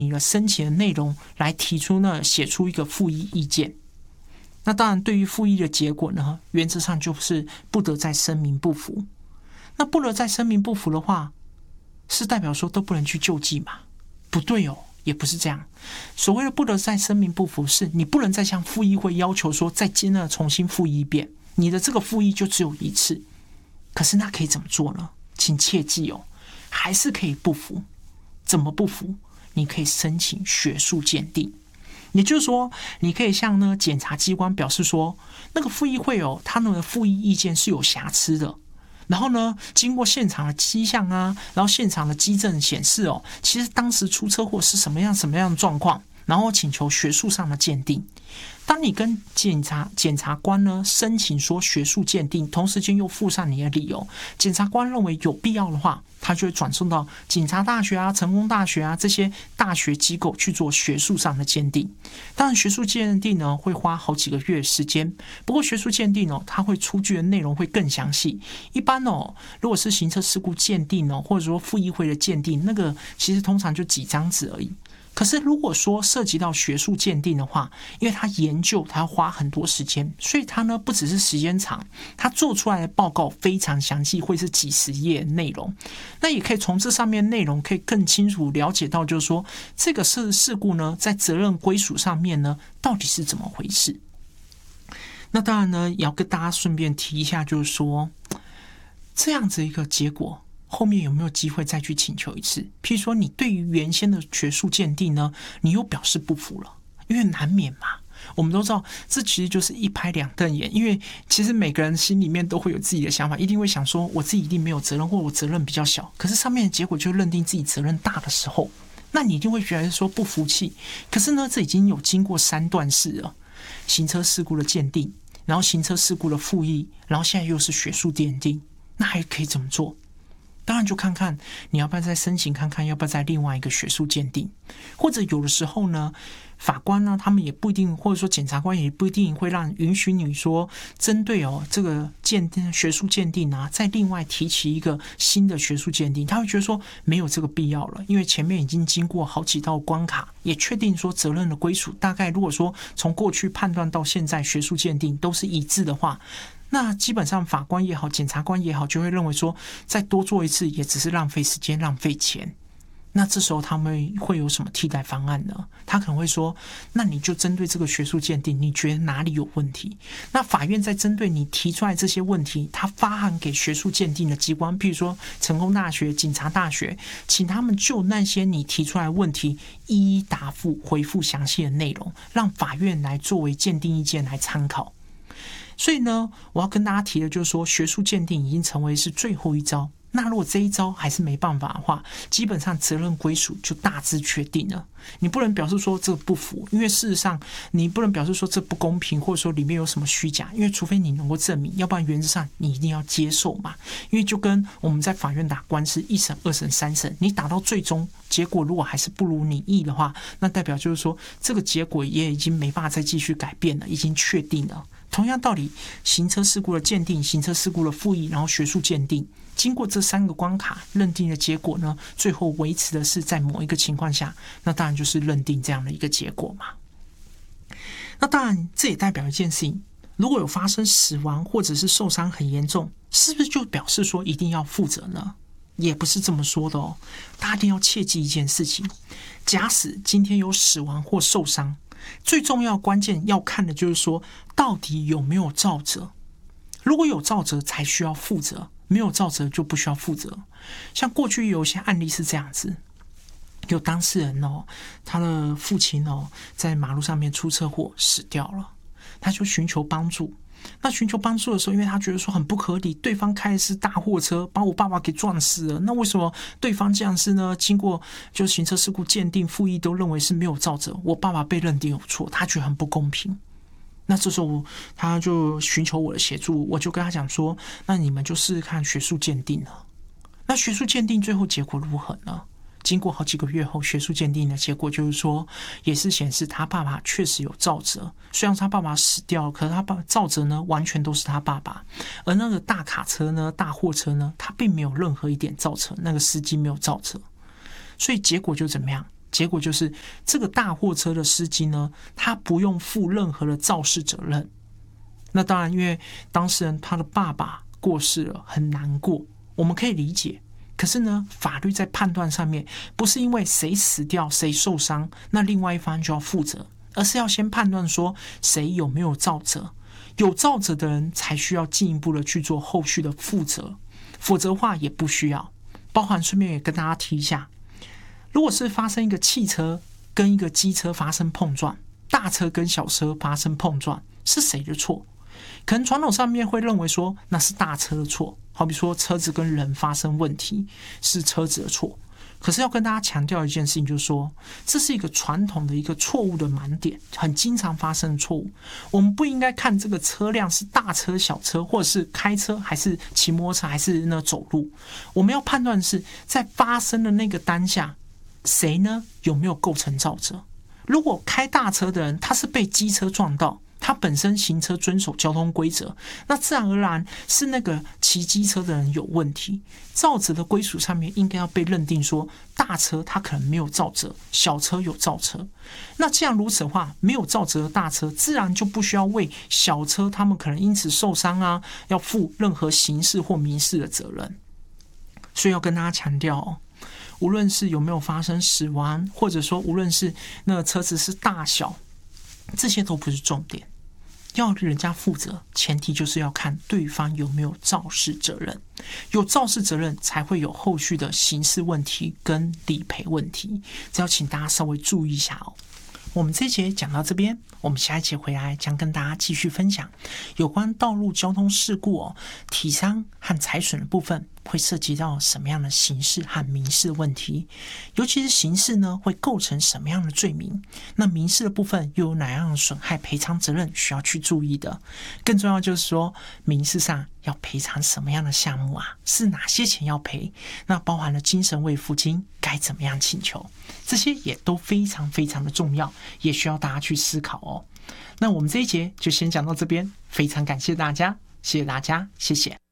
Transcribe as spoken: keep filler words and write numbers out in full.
你的申请的内容来提出呢，写出一个复议意见。那当然，对于复议的结果呢，原则上就是不得再声明不服。那不得再声明不服的话，是代表说都不能去救济嘛？不对哦，也不是这样。所谓的不得再声明不服，是你不能再向复议会要求说再接呢重新复议一遍，你的这个复议就只有一次。可是那可以怎么做呢？请切记哦，还是可以不服。怎么不服？你可以申请学术鉴定。也就是说，你可以向呢检察机关表示说，那个复议会哦，他们的复议意见是有瑕疵的。然后呢，经过现场的迹象啊，然后现场的基证显示哦，其实当时出车祸是什么样什么样的状况，然后请求学术上的鉴定。当你跟检察检察官呢申请说学术鉴定，同时间又附上你的理由，检察官认为有必要的话，他就会转送到警察大学啊、成功大学啊这些大学机构去做学术上的鉴定。当然，学术鉴定呢会花好几个月时间，不过学术鉴定哦，它会出具的内容会更详细。一般哦，如果是行车事故鉴定哦，或者说复议会的鉴定，那个其实通常就几张纸而已。可是如果说涉及到学术鉴定的话，因为他研究他要花很多时间，所以他呢不只是时间长，他做出来的报告非常详细，会是几十页内容。那也可以从这上面内容可以更清楚了解到，就是说这个事事故呢，在责任归属上面呢，到底是怎么回事。那当然呢，也要跟大家顺便提一下，就是说这样子一个结果，后面有没有机会再去请求一次？譬如说，你对于原先的学术鉴定呢，你又表示不服了，因为难免嘛。我们都知道，这其实就是一拍两瞪眼，因为其实每个人心里面都会有自己的想法，一定会想说，我自己一定没有责任，或我责任比较小。可是上面的结果就认定自己责任大的时候，那你一定会觉得说不服气。可是呢，这已经有经过三段式了：行车事故的鉴定，然后行车事故的复议，然后现在又是学术鉴定，那还可以怎么做？当然就看看你要不要再申请看看要不要再另外一个学术鉴定，或者有的时候呢，法官呢他们也不一定，或者说检察官也不一定会让允许你说针对哦这个鉴定学术鉴定啊，再另外提起一个新的学术鉴定，他会觉得说没有这个必要了，因为前面已经经过好几道关卡，也确定说责任的归属，大概如果说从过去判断到现在学术鉴定都是一致的话，那基本上法官也好，检察官也好，就会认为说再多做一次也只是浪费时间浪费钱。那这时候他们会有什么替代方案呢？他可能会说，那你就针对这个学术鉴定，你觉得哪里有问题？那法院在针对你提出来这些问题，他发函给学术鉴定的机关，譬如说成功大学、警察大学，请他们就那些你提出来的问题一一答复，回复详细的内容，让法院来作为鉴定意见来参考。所以呢，我要跟大家提的就是说，学术鉴定已经成为是最后一招。那如果这一招还是没办法的话，基本上责任归属就大致确定了。你不能表示说这不服，因为事实上你不能表示说这不公平，或者说里面有什么虚假，因为除非你能够证明，要不然原则上你一定要接受嘛。因为就跟我们在法院打官司，一审、二审、三审，你打到最终结果如果还是不如你意的话，那代表就是说这个结果也已经没办法再继续改变了，已经确定了。同样道理，行车事故的鉴定、行车事故的复议，然后学术鉴定，经过这三个关卡认定的结果呢，最后维持的是在某一个情况下，那当然就是认定这样的一个结果嘛。那当然，这也代表一件事情：如果有发生死亡或者是受伤很严重，是不是就表示说一定要负责呢？也不是这么说的哦。大家一定要切记一件事情：假使今天有死亡或受伤，最重要关键要看的就是说，到底有没有肇责。如果有肇责才需要负责，没有肇责就不需要负责。像过去有一些案例是这样子，有当事人哦，他的父亲哦，在马路上面出车祸死掉了，他就寻求帮助。那寻求帮助的时候，因为他觉得说很不合理，对方开的是大货车，把我爸爸给撞死了。那为什么对方这样是呢？经过就行车事故鉴定、复议都认为是没有肇责，我爸爸被认定有错，他觉得很不公平。那这时候他就寻求我的协助，我就跟他讲说，那你们就试试看学术鉴定了。那学术鉴定最后结果如何呢？经过好几个月后，学术鉴定的结果就是说，也是显示他爸爸确实有肇责。虽然他爸爸死掉了，可是他爸肇责呢，完全都是他爸爸。而那个大卡车呢，大货车呢，他并没有任何一点肇责，那个司机没有肇责。所以结果就怎么样？ 结果就是这个大货车的司机呢，他不用负任何的肇事责任。那当然，因为当事人他的爸爸过世了，很难过，我们可以理解。可是呢，法律在判断上面，不是因为谁死掉谁受伤，那另外一方就要负责，而是要先判断说谁有没有肇责，有肇责的人才需要进一步的去做后续的负责，否则的话也不需要。包含顺便也跟大家提一下，如果是发生一个汽车跟一个机车发生碰撞，大车跟小车发生碰撞，是谁的错？可能传统上面会认为说那是大车的错，好比说车子跟人发生问题是车子的错。可是要跟大家强调一件事情，就是说这是一个传统的一个错误的盲点，很经常发生的错误。我们不应该看这个车辆是大车小车，或者是开车还是骑摩托车还是那走路，我们要判断的是在发生的那个当下，谁呢有没有构成肇责。如果开大车的人他是被机车撞到，他本身行车遵守交通规则，那自然而然是那个骑机车的人有问题。肇责的归属上面应该要被认定说，大车他可能没有肇责，小车有肇责。那既然如此的话，没有肇责的大车自然就不需要为小车他们可能因此受伤啊，要负任何刑事或民事的责任。所以要跟大家强调哦，无论是有没有发生死亡，或者说无论是那个车子是大小，这些都不是重点。要人家负责，前提就是要看对方有没有肇事责任，有肇事责任才会有后续的刑事问题跟理赔问题，这要请大家稍微注意一下哦。我们这一节讲到这边，我们下一节回来将跟大家继续分享有关道路交通事故哦，体伤和财损的部分会涉及到什么样的刑事和民事的问题，尤其是刑事呢会构成什么样的罪名，那民事的部分又有哪样的损害赔偿责任需要去注意的。更重要就是说民事上要赔偿什么样的项目啊，是哪些钱要赔，那包含了精神慰抚金该怎么样请求，这些也都非常非常的重要，也需要大家去思考哦。那我们这一节就先讲到这边，非常感谢大家，谢谢大家，谢谢。